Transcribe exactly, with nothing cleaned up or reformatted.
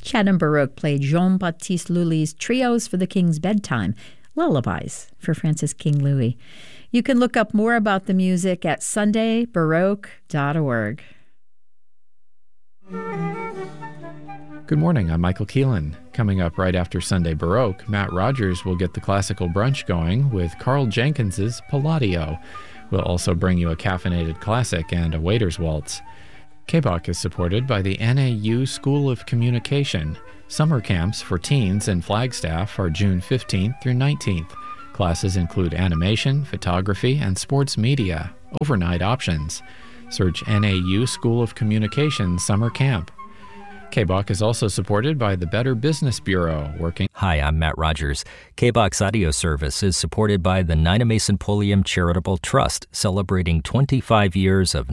Chatham Baroque played Jean-Baptiste Lully's Trios for the King's Bedtime, Lullabies for Francis King Louis. You can look up more about the music at sunday baroque dot org. Good morning, I'm Michael Keelan. Coming up right after Sunday Baroque, Matt Rogers will get the classical brunch going with Carl Jenkins's Palladio. We'll also bring you a caffeinated classic and a waiter's waltz. K B O C is supported by the N A U School of Communication. Summer camps for teens in Flagstaff are June fifteenth through nineteenth. Classes include animation, photography, and sports media. Overnight options. Search N A U School of Communication Summer Camp. K B O C is also supported by the Better Business Bureau, working... Hi, I'm Matt Rogers. K B O C's audio service is supported by the Nina Mason Pulliam Charitable Trust, celebrating twenty-five years of